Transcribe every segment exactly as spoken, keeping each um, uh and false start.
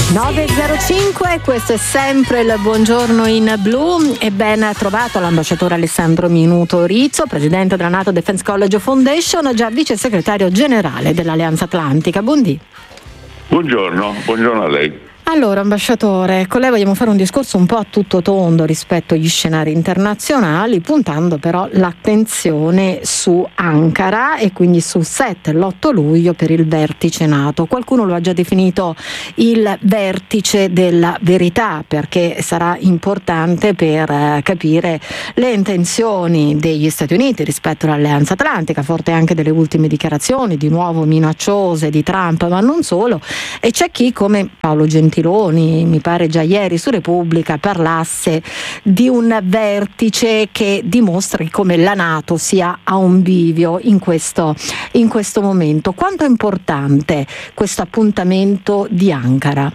nove e zero cinque, questo è sempre il Buongiorno in Blu e ben trovato l'ambasciatore Alessandro Minuto Rizzo, presidente della NATO Defense College Foundation, già vice segretario generale dell'Alleanza Atlantica. Buondì. Buongiorno, buongiorno a lei. Allora, ambasciatore, con lei vogliamo fare un discorso un po' a tutto tondo rispetto agli scenari internazionali, puntando però l'attenzione su Ankara e quindi sul sette e l'otto luglio per il vertice NATO. Qualcuno lo ha già definito il vertice della verità, perché sarà importante per eh, capire le intenzioni degli Stati Uniti rispetto all'Alleanza Atlantica, forte anche delle ultime dichiarazioni, di nuovo minacciose, di Trump, ma non solo. E c'è chi, come Paolo Gentiloni, mi pare già ieri su Repubblica, parlasse di un vertice che dimostra come la NATO sia a un bivio in questo, in questo momento. Quanto è importante questo appuntamento di Ankara?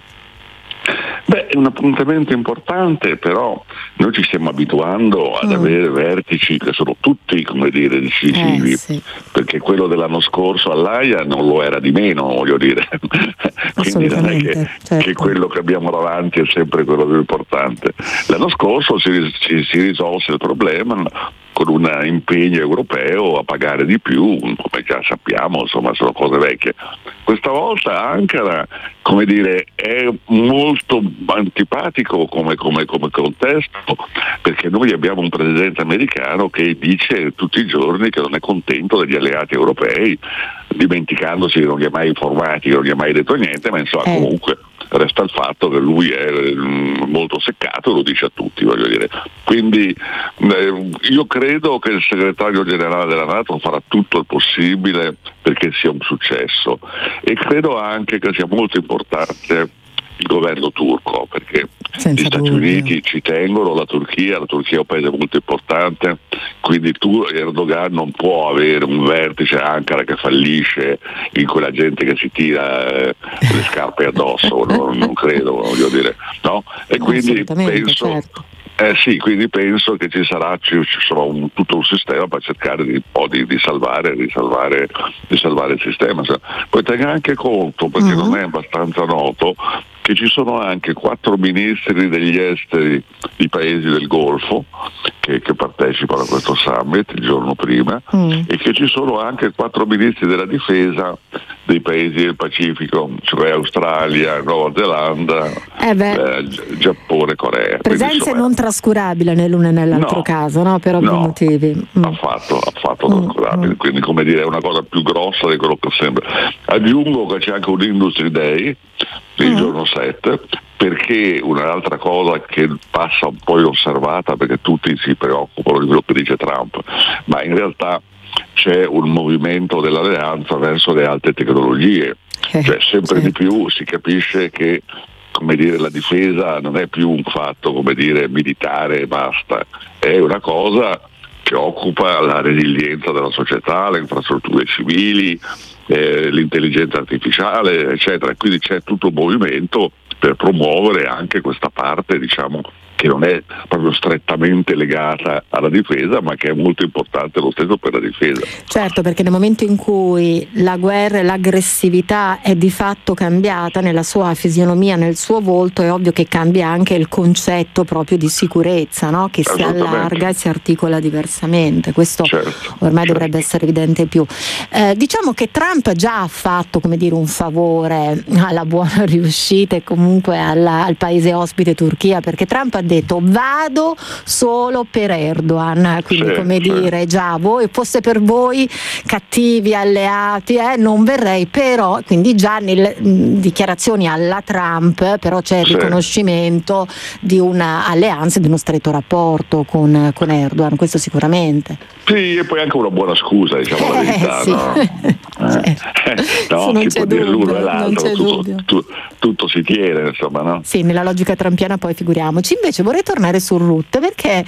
Beh, è un appuntamento importante, però noi ci stiamo abituando ad mm. avere vertici che sono tutti, come dire, decisivi, eh, sì. perché quello dell'anno scorso all'Aia non lo era di meno, voglio dire. Quindi non è che, certo. che quello che abbiamo davanti è sempre quello più importante. L'anno scorso si, si, si risolse il problema con un impegno europeo a pagare di più, come già sappiamo, insomma sono cose vecchie. Questa volta Ankara, come dire, è molto antipatico come, come, come contesto, perché noi abbiamo un presidente americano che dice tutti i giorni che non è contento degli alleati europei, dimenticandosi che non li ha mai informati, che non gli ha mai detto niente, ma insomma eh. comunque resta il fatto che lui è mh, molto seccato, lo dice a tutti, voglio dire. Quindi eh, io credo che il segretario generale della NATO farà tutto il possibile perché sia un successo, e credo anche che sia molto importante il governo turco, perché Senza gli Stati dubbio. Uniti ci tengono, la Turchia, la Turchia è un paese molto importante, quindi tu, Erdogan non può avere un vertice a Ankara che fallisce in quella gente che si tira eh, le scarpe addosso, no? Non credo, voglio dire, no? E quindi penso certo. Eh sì, quindi penso che ci sarà ci, ci sarà un, tutto un sistema per cercare di, un po' di, di salvare di salvare di salvare il sistema. Poi tenga anche conto, perché uh-huh. non è abbastanza noto, che ci sono anche quattro ministri degli esteri di paesi del Golfo che, che partecipano a questo summit il giorno prima mm. e che ci sono anche quattro ministri della difesa dei paesi del Pacifico, cioè Australia, Nuova Zelanda, eh eh, Giappone, Corea. Presenza quindi, insomma, non trascurabile nell'uno e nell'altro no, caso, no? Per ovvi no, motivi. Mm. Affatto, affatto mm. trascurabile, quindi come dire è una cosa più grossa di quello che sembra. Aggiungo che c'è anche un Industry Day il mm. giorno sette, perché un'altra cosa che passa un po' inosservata, perché tutti si preoccupano di quello che dice Trump, ma in realtà c'è un movimento dell'alleanza verso le alte tecnologie, eh, cioè sempre sì. di più si capisce che, come dire, la difesa non è più un fatto, come dire, militare e basta, è una cosa che occupa la resilienza della società, le infrastrutture civili, eh, l'intelligenza artificiale, eccetera. Quindi c'è tutto un movimento per promuovere anche questa parte, diciamo, che non è proprio strettamente legata alla difesa, ma che è molto importante lo stesso per la difesa. Certo, perché nel momento in cui la guerra e l'aggressività è di fatto cambiata nella sua fisionomia, nel suo volto, è ovvio che cambia anche il concetto proprio di sicurezza, no? Che si allarga e si articola diversamente. Questo certo, ormai certo. dovrebbe essere evidente più. Eh, diciamo che Trump già ha fatto, come dire, un favore alla buona riuscita e comunque alla, al paese ospite Turchia, perché Trump ha detto vado solo per Erdogan, quindi sì, come sì. dire già voi fosse per voi cattivi alleati eh, non verrei, però quindi già nelle mh, dichiarazioni alla Trump però c'è il sì. riconoscimento di una alleanza, di uno stretto rapporto con, con Erdogan, questo sicuramente. Sì, e poi anche una buona scusa, diciamo eh, la verità, sì. no? Eh, no, si può dire l'uno e l'altro, tutto, tutto, tutto si tiene, insomma, no? Sì, nella logica trampiana poi figuriamoci. Invece vorrei tornare su Rutte, perché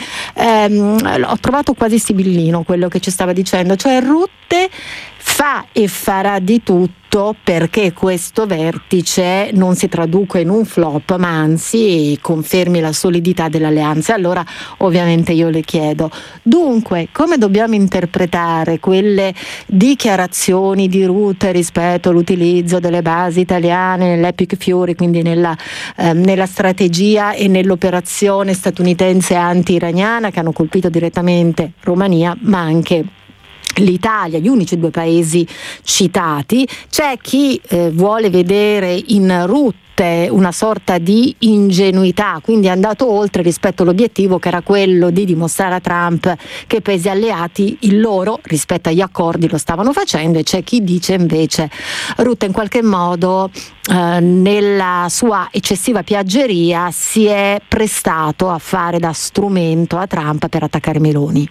ehm, ho trovato quasi sibillino quello che ci stava dicendo, cioè Rutte fa e farà di tutto tutto perché questo vertice non si traduca in un flop, ma anzi confermi la solidità dell'alleanza. Allora ovviamente io le chiedo, dunque, come dobbiamo interpretare quelle dichiarazioni di Rutte rispetto all'utilizzo delle basi italiane nell'Epic Fury, quindi nella, eh, nella strategia e nell'operazione statunitense anti-iraniana che hanno colpito direttamente Romania, ma anche l'Italia, gli unici due paesi citati? C'è chi eh, vuole vedere in Rutte una sorta di ingenuità, quindi è andato oltre rispetto all'obiettivo che era quello di dimostrare a Trump che i paesi alleati il loro rispetto agli accordi lo stavano facendo, e c'è chi dice invece Rutte in qualche modo eh, nella sua eccessiva piaggeria si è prestato a fare da strumento a Trump per attaccare Meloni.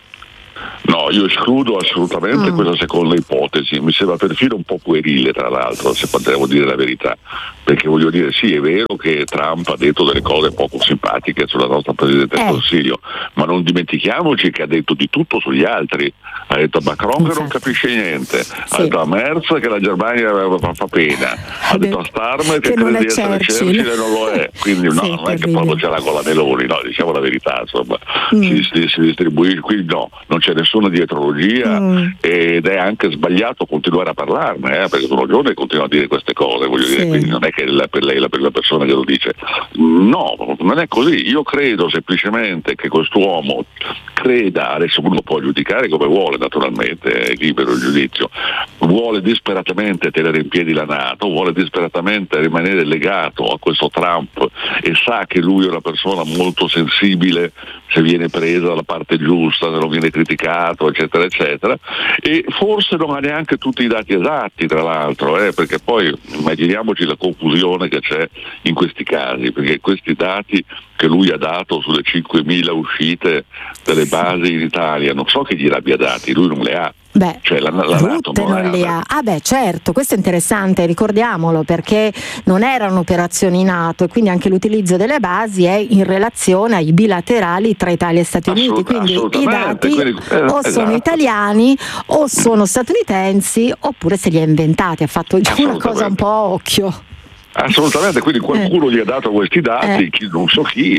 No, io escludo assolutamente mm. questa seconda ipotesi, mi sembra perfino un po' puerile, tra l'altro, se potremmo dire la verità, perché voglio dire, sì, è vero che Trump ha detto delle cose poco simpatiche sulla nostra Presidente del eh. Consiglio, ma non dimentichiamoci che ha detto di tutto sugli altri. Ha detto a Macron che non capisce niente, sì. ha detto a Merz che la Germania fa pena, ha detto a Starmer che, che crede di essere Churchill e non lo è, quindi no, sì, non è che proprio ce l'ha con la Meloni, no, diciamo la verità, insomma, mm. si, si, si distribuisce, qui no, non c'è nessuna dietrologia mm. ed è anche sbagliato continuare a parlarne, eh, perché sono giovane e continua a dire queste cose, voglio sì. dire, quindi non è che la, per lei è la prima persona che lo dice, no, non è così. Io credo semplicemente che quest'uomo creda, adesso uno può giudicare come vuole, naturalmente è libero il giudizio, vuole disperatamente tenere in piedi la NATO, vuole disperatamente rimanere legato a questo Trump e sa che lui è una persona molto sensibile se viene presa dalla parte giusta, se non viene criticato, eccetera eccetera, e forse non ha neanche tutti i dati esatti, tra l'altro, eh, perché poi immaginiamoci la confusione che c'è in questi casi, perché questi dati che lui ha dato sulle cinquemila uscite delle basi in Italia, non so chi glieli abbia dati, lui non le ha. Beh, cioè, la, la Rutte non li ha. Ah beh, certo, questo è interessante, ricordiamolo, perché non erano operazioni NATO e quindi anche l'utilizzo delle basi è in relazione ai bilaterali tra Italia e Stati Uniti, quindi i dati quindi, eh, o esatto. sono italiani o sono statunitensi, oppure se li ha inventati, ha fatto una cosa un po' a occhio. Assolutamente, quindi qualcuno eh. gli ha dato questi dati, eh. chi, non so chi,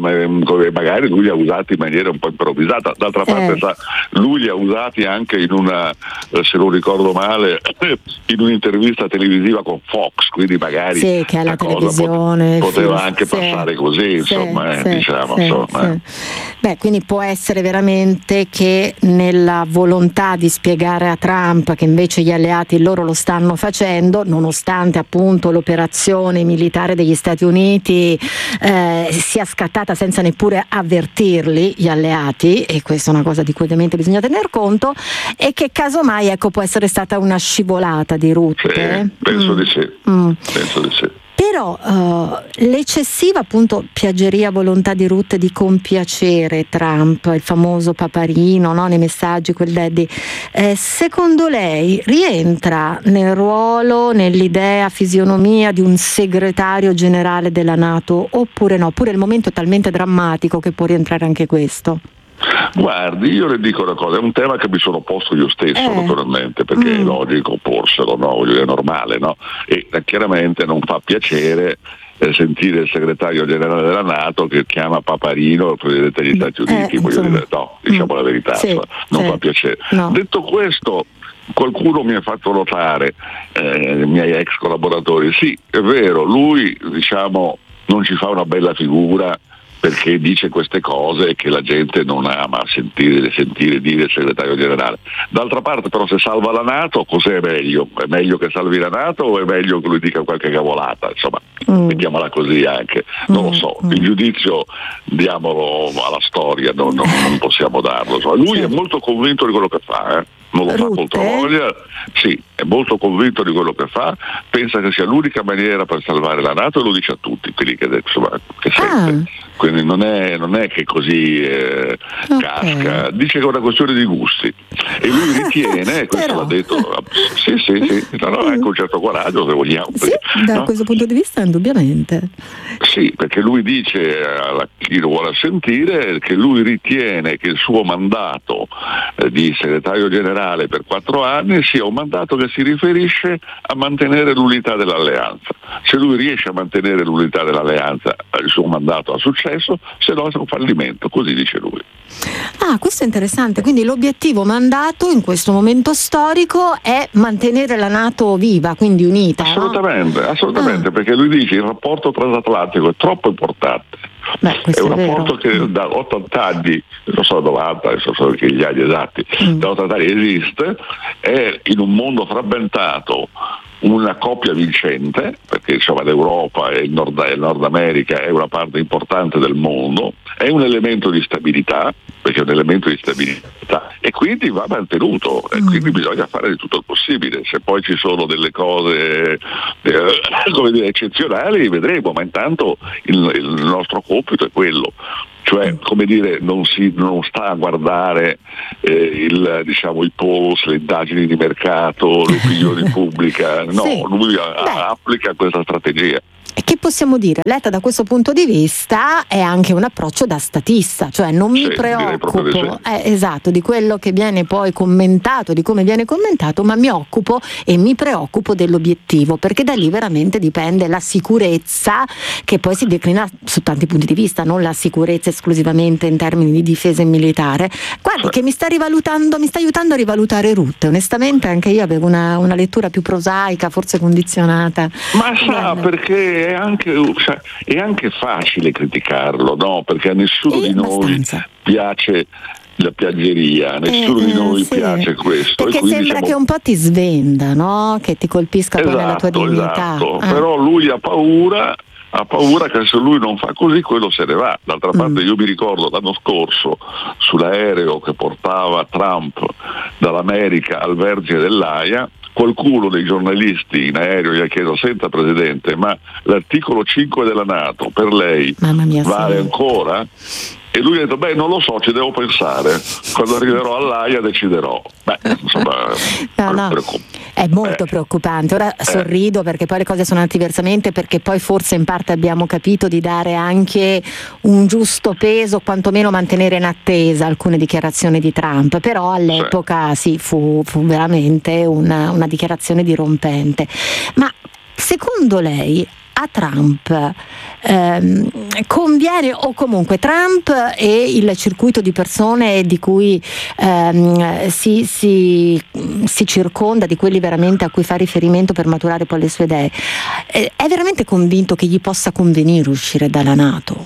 magari lui li ha usati in maniera un po' improvvisata, d'altra parte eh. sa, lui li ha usati anche in una, se non ricordo male, in un'intervista televisiva con Fox, quindi magari sì, che è la televisione poteva sì, anche sì, passare così, insomma, sì, eh, diciamo, sì, insomma. Sì. Beh, quindi può essere veramente che nella volontà di spiegare a Trump che invece gli alleati loro lo stanno facendo, nonostante appunto l'operazione militare degli Stati Uniti eh, sia scattata senza neppure avvertirli gli alleati, e questa è una cosa di cui ovviamente bisogna tener conto, e che casomai ecco può essere stata una scivolata di Rutte. Sì, penso mm. di sì mm. penso di sì. Però uh, l'eccessiva appunto piaggeria, volontà di Rutte di compiacere Trump, il famoso paparino, no, nei messaggi, quel daddy, eh, secondo lei rientra nel ruolo, nell'idea, fisionomia di un segretario generale della NATO, oppure no? Oppure il momento è talmente drammatico che può rientrare anche questo? Guardi, io le dico una cosa, è un tema che mi sono posto io stesso eh. naturalmente, perché mm. è logico porselo, no? È normale, no? E eh, chiaramente non fa piacere eh, sentire il segretario generale della NATO che chiama paparino il Presidente degli Stati Uniti, eh, voglio dire, no, diciamo mm. la verità, sì, cioè, non sì. fa piacere. No. Detto questo, qualcuno mi ha fatto notare, eh, i miei ex collaboratori, sì, è vero, lui diciamo non ci fa una bella figura perché dice queste cose che la gente non ama sentire, sentire dire il segretario generale. D'altra parte però se salva la NATO cos'è meglio? È meglio che salvi la NATO o è meglio che lui dica qualche cavolata? Insomma, mm. mettiamola così anche, non mm. lo so, il giudizio diamolo alla storia, non, non, non possiamo darlo. Insomma, lui sì. è molto convinto di quello che fa, eh? non lo Rutte? fa contro voglia, sì, è molto convinto di quello che fa, pensa che sia l'unica maniera per salvare la NATO e lo dice a tutti, quelli che, insomma, che sente. Ah. Quindi non è, non è che così eh, okay. casca, dice che è una questione di gusti e lui ritiene, questo l'ha detto, sì sì sì, no, no, anche un certo coraggio se vogliamo. Sì, da no? questo punto di vista indubbiamente. Sì, perché lui dice a chi lo vuole sentire che lui ritiene che il suo mandato eh, di segretario generale per quattro anni sia un mandato che si riferisce a mantenere l'unità dell'alleanza. Se lui riesce a mantenere l'unità dell'alleanza, il suo mandato ha successo, se no è un fallimento, così dice lui. Ah, questo è interessante, quindi l'obiettivo mandato in questo momento storico è mantenere la NATO viva, quindi unita. Assolutamente, no? assolutamente, ah. perché lui dice il rapporto transatlantico è troppo importante. Beh, è un è rapporto vero. che da ottanta anni, non so novanta, adesso so che gli anni esatti, mm. da ottanta anni esiste, è in un mondo frammentato una coppia vincente, perché insomma l'Europa e il Nord, il Nord America è una parte importante del mondo, è un elemento di stabilità, perché è un elemento di stabilità e quindi va mantenuto mm. e quindi bisogna fare di tutto il possibile. Se poi ci sono delle cose eh, come dire, eccezionali vedremo, ma intanto il, il nostro compito è quello. Cioè, come dire, non si non sta a guardare eh, il, diciamo, i polls, le indagini di mercato, l'opinione pubblica, no, sì. lui a, applica questa strategia. E che possiamo dire? Letta da questo punto di vista è anche un approccio da statista, cioè non mi sì, preoccupo di sì. eh, esatto, di quello che viene poi commentato, di come viene commentato, ma mi occupo e mi preoccupo dell'obiettivo, perché da lì veramente dipende la sicurezza, che poi si declina su tanti punti di vista, non la sicurezza esclusivamente in termini di difesa militare. Guardi sì. che mi sta rivalutando, mi sta aiutando a rivalutare Rutte, onestamente anche io avevo una, una lettura più prosaica, forse condizionata. Ma sa, Bene. perché È anche, cioè, è anche facile criticarlo, no? Perché a nessuno e di abbastanza. noi piace la piaggeria, nessuno eh, di noi sì. piace questo. Perché e quindi sembra siamo... che un po' ti svenda, no? Che ti colpisca esatto, poi nella tua dignità. Esatto. Ah. Però lui ha paura, ha paura che se lui non fa così quello se ne va. D'altra parte mm. io mi ricordo l'anno scorso sull'aereo che portava Trump dall'America al vertice dell'Aia, qualcuno dei giornalisti in aereo gli ha chiesto: senta Presidente, ma l'articolo cinque della NATO per lei mia, vale sì. ancora? E lui ha detto: beh, non lo so, ci devo pensare, quando arriverò all'Aia deciderò. Beh, insomma, no, no. È molto eh. preoccupante. Ora eh. sorrido perché poi le cose sono andate diversamente, perché poi forse in parte abbiamo capito di dare anche un giusto peso, quantomeno mantenere in attesa alcune dichiarazioni di Trump, però all'epoca sì, sì fu, fu veramente una, una dichiarazione dirompente. Ma secondo lei a Trump ehm, conviene, o comunque Trump e il circuito di persone di cui ehm, si, si, si circonda, di quelli veramente a cui fa riferimento per maturare poi le sue idee, eh, è veramente convinto che gli possa convenire uscire dalla NATO?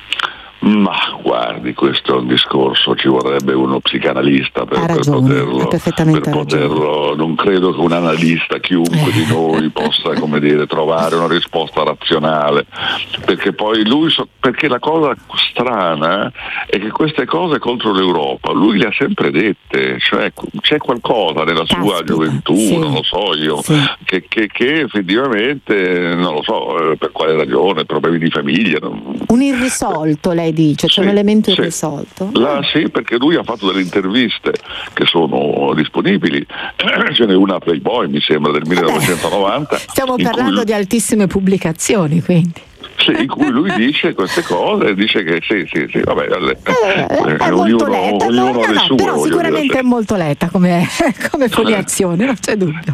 Ma guardi, questo è un discorso, ci vorrebbe uno psicanalista per, ragione, per poterlo, perfettamente per poterlo non credo che un analista, chiunque di noi possa, come dire, trovare una risposta razionale, perché poi lui, perché la cosa strana è che queste cose contro l'Europa lui le ha sempre dette, cioè c'è qualcosa nella Caspita, sua gioventù, sì, non lo so io, sì. che, che, che effettivamente, non lo so per quale ragione, problemi di famiglia. Non... Un irrisolto, lei dice, c'è sì, un elemento sì. irrisolto. La, sì, perché lui ha fatto delle interviste che sono disponibili, ce n'è una a Playboy mi sembra del millenovecentonovanta. Stiamo parlando cui... di altissime pubblicazioni, quindi. Sì, in cui lui dice queste cose, dice che sì, sì, sì, vabbè, eh, è eh, molto ognuno, letta, ognuno no, ha le no, sue, però sicuramente dire. È molto letta come, come foliazione, non c'è dubbio.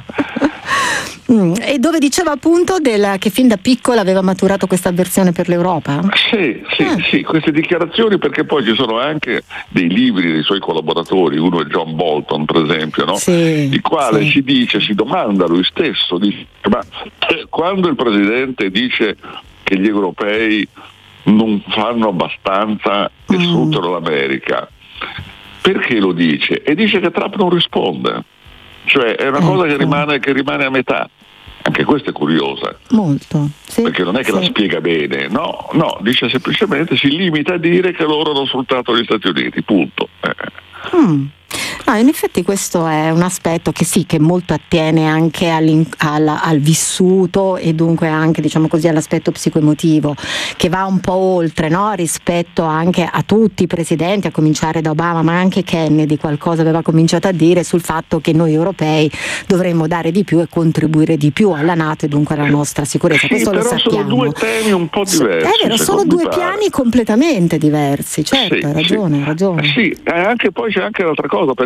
Mm, e dove diceva appunto del, che fin da piccola aveva maturato questa avversione per l'Europa? Sì, sì, ah. sì, queste dichiarazioni, perché poi ci sono anche dei libri dei suoi collaboratori, uno è John Bolton per esempio, no? Sì, il quale sì. si dice, si domanda lui stesso, dice, ma quando il Presidente dice che gli europei non fanno abbastanza e mm. sfruttano l'America, perché lo dice? E dice che Trump non risponde. Cioè è una ecco. cosa che rimane, che rimane a metà. Anche questa è curiosa. Molto. Sì, perché non è che sì. la spiega bene, no, no, dice semplicemente, si limita a dire che loro hanno sfruttato gli Stati Uniti, punto. Eh. Mm. No, in effetti questo è un aspetto che sì, che molto attiene anche al, al vissuto e dunque anche, diciamo così, all'aspetto psicoemotivo, che va un po' oltre, no? Rispetto anche a tutti i presidenti, a cominciare da Obama, ma anche Kennedy qualcosa aveva cominciato a dire sul fatto che noi europei dovremmo dare di più e contribuire di più alla NATO e dunque alla nostra sicurezza. Sì, questo però lo sappiamo. Sono due temi un po' diversi. È vero, sono due piani completamente diversi, certo, sì, hai ragione, sì. hai ragione. Sì, e anche poi c'è anche un'altra cosa, perché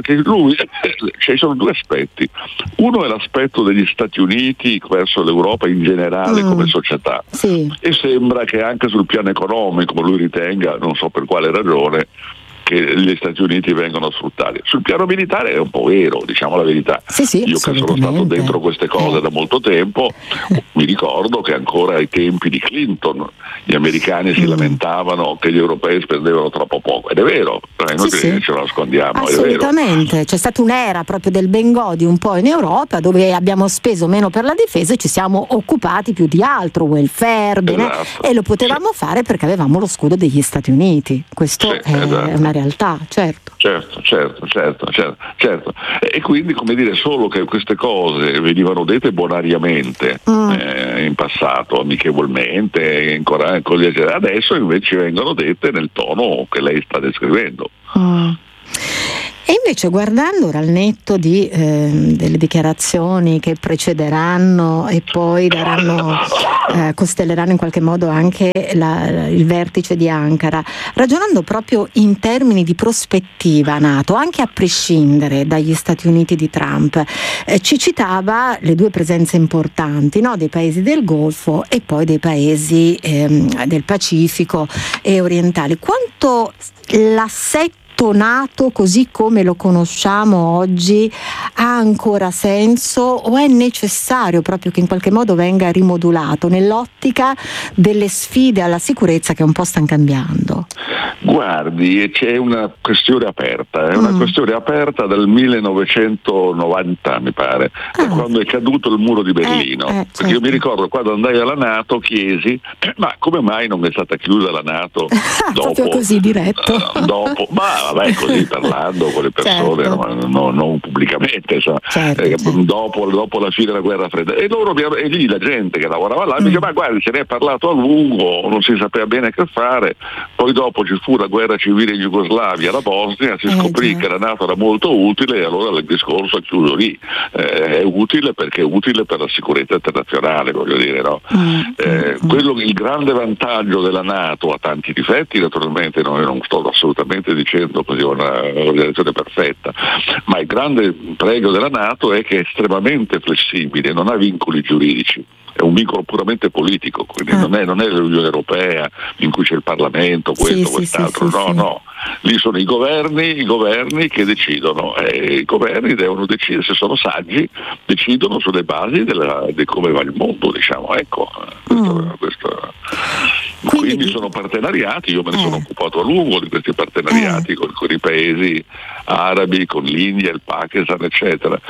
perché lui, ci sono due aspetti. Uno è l'aspetto degli Stati Uniti verso l'Europa in generale mm. come società, sì. e sembra che anche sul piano economico lui ritenga, non so per quale ragione, che gli Stati Uniti vengono sfruttati. Sul piano militare è un po' vero, diciamo la verità. Sì, sì, io che sono stato dentro queste cose eh. da molto tempo, mi ricordo che ancora ai tempi di Clinton gli americani si mm. lamentavano che gli europei spendevano troppo poco, ed è vero, è inutile sì, che sì. ce lo nascondiamo. Assolutamente, c'è stata un'era proprio del Bengodi un po' in Europa dove abbiamo speso meno per la difesa e ci siamo occupati più di altro, welfare, esatto. e lo potevamo sì. fare perché avevamo lo scudo degli Stati Uniti. Questo sì, è esatto. una realtà, certo. Certo, certo, certo, certo, certo. E quindi, come dire, solo che queste cose venivano dette bonariamente mm. eh, in passato, amichevolmente, ancora con gli eserciti. Adesso invece vengono dette nel tono che lei sta descrivendo. Mm. E invece, guardando ora al netto di, eh, delle dichiarazioni che precederanno e poi daranno, eh, costelleranno in qualche modo anche la, il vertice di Ankara, ragionando proprio in termini di prospettiva NATO, anche a prescindere dagli Stati Uniti di Trump, eh, ci citava le due presenze importanti, no? Dei paesi del Golfo e poi dei paesi ehm, del Pacifico e orientali. Quanto l'assetto NATO così come lo conosciamo oggi ha ancora senso, o è necessario proprio che in qualche modo venga rimodulato nell'ottica delle sfide alla sicurezza che un po' stanno cambiando? Guardi, c'è una questione aperta, è una mm. questione aperta dal millenovecentonovanta mi pare, ah. da quando è caduto il muro di Berlino, eh, eh, perché certo. io mi ricordo quando andai alla NATO chiesi ma come mai non è stata chiusa la NATO dopo, proprio così diretto uh, dopo, ma vabbè, così parlando con le persone, certo. no, no, non pubblicamente, so, certo, eh, certo. Dopo, dopo la fine della guerra fredda, e loro e lì la gente che lavorava là mm. mi dice ma guardi, se ne è parlato a lungo, non si sapeva bene che fare, poi dopo ci fu la guerra civile in Jugoslavia, la Bosnia, si eh, scoprì già. che la NATO era molto utile, e allora il discorso è chiuso lì. Eh, è utile perché è utile per la sicurezza internazionale, voglio dire, no? Mm. Eh, mm. quello, il grande vantaggio della NATO ha tanti difetti, naturalmente, no, io non sto assolutamente dicendo così una organizzazione perfetta, ma il grande pregio della NATO è che è estremamente flessibile, non ha vincoli giuridici, è un vincolo puramente politico, quindi ah. non, è, non è l'Unione Europea in cui c'è il Parlamento, questo, sì, quest'altro, sì, no, sì, no, lì sono i governi, i governi che decidono, e i governi devono decidere, se sono saggi, decidono sulle basi della, di come va il mondo, diciamo, ecco, questo, mm. questo. Quindi, Quindi sono partenariati, io me ne eh. sono occupato a lungo di questi partenariati eh. con, con i paesi arabi, con l'India, il Pakistan, eccetera.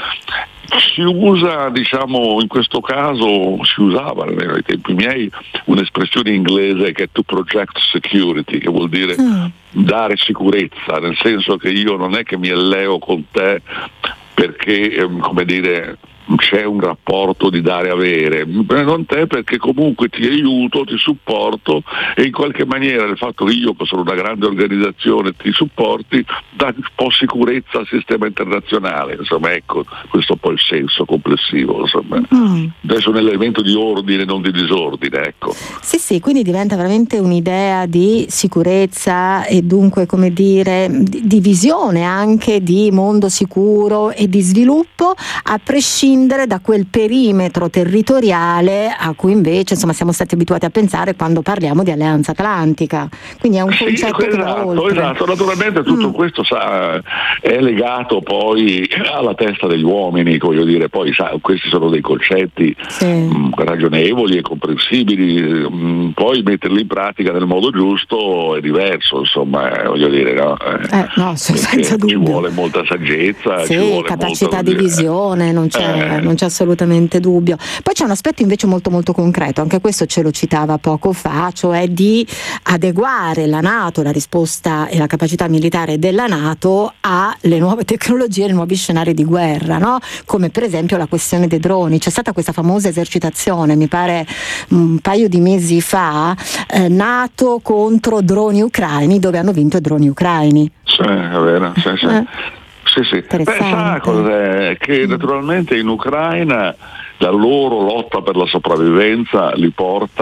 Si usa, diciamo, in questo caso si usava nei tempi miei un'espressione inglese che è to project security, che vuol dire mm. dare sicurezza, nel senso che io non è che mi alleo con te perché, ehm, come dire, c'è un rapporto di dare e avere, mi prendo con te perché comunque ti aiuto, ti supporto, e in qualche maniera il fatto che io, che sono una grande organizzazione, ti supporti, dà un po' sicurezza al sistema internazionale, insomma, ecco, questo è un po' il senso complessivo, insomma. Mm. Adesso è un elemento di ordine, non di disordine, ecco. Sì, sì, quindi diventa veramente un'idea di sicurezza e dunque, come dire, di, di visione anche di mondo sicuro e di sviluppo, a prescindere da quel perimetro territoriale a cui invece, insomma, siamo stati abituati a pensare quando parliamo di alleanza atlantica, quindi è un concetto sì, che esatto, va oltre. Esatto, naturalmente tutto mm. questo sa, è legato poi alla testa degli uomini, voglio dire, poi sa, questi sono dei concetti sì. mh, ragionevoli e comprensibili, mh, poi metterli in pratica nel modo giusto è diverso, insomma, eh, voglio dire, no? Eh, no, senza dubbio. Ci vuole molta saggezza, sì, ci vuole capacità molto, di visione, non c'è, eh. non c'è assolutamente dubbio. Poi c'è un aspetto invece molto molto concreto, anche questo ce lo citava poco fa, cioè di adeguare la NATO, la risposta e la capacità militare della NATO alle nuove tecnologie, ai nuovi scenari di guerra, no? Come per esempio la questione dei droni. C'è stata questa famosa esercitazione, mi pare un paio di mesi fa, eh, NATO contro droni ucraini, dove hanno vinto i droni ucraini. Sì, è vero, sì, sì. Eh. Sì, sì. Beh, sa cos'è? Che mm. naturalmente in Ucraina la loro lotta per la sopravvivenza li porta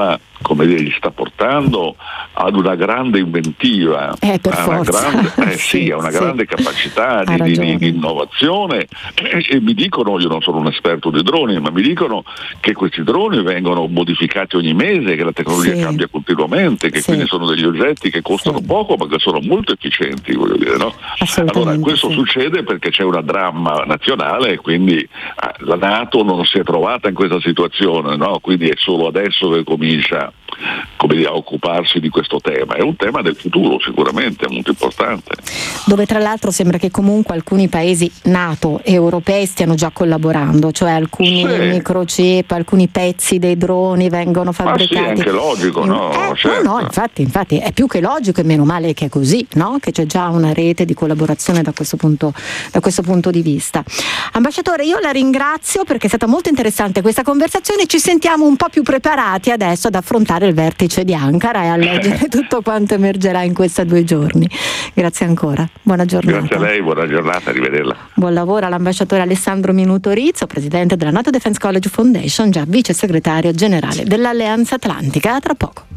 come dire, gli sta portando ad una grande inventiva, eh, per a una forza. grande, eh, sì, sì, a una sì. grande capacità di, di, di innovazione e, e mi dicono, io non sono un esperto di droni, ma mi dicono che questi droni vengono modificati ogni mese, che la tecnologia sì. cambia continuamente, che sì. quindi sono degli oggetti che costano sì. poco ma che sono molto efficienti, voglio dire, no? Allora questo sì. succede perché c'è una dramma nazionale e quindi eh, la NATO non si è trovata in questa situazione, no? Quindi è solo adesso che comincia, come dire, a occuparsi di questo tema. È un tema del futuro sicuramente, molto importante. Dove tra l'altro sembra che comunque alcuni paesi NATO e europei stiano già collaborando, cioè alcuni sì. microchip, alcuni pezzi dei droni vengono fabbricati. Ma sì, è anche logico, in... no? Eh, certo. no, no, infatti, infatti è più che logico e meno male che è così, no? Che c'è già una rete di collaborazione da questo punto, da questo punto di vista. Ambasciatore, io la ringrazio perché è stata molto interessante questa conversazione, ci sentiamo un po' più preparati adesso ad affrontare il vertice di Ankara e a leggere tutto quanto emergerà in questi due giorni. Grazie ancora, buona giornata. Grazie a lei, buona giornata, arrivederla. Buon lavoro all'ambasciatore Alessandro Minuto Rizzo, presidente della NATO Defense College Foundation, già vice segretario generale dell'Alleanza Atlantica. A tra poco.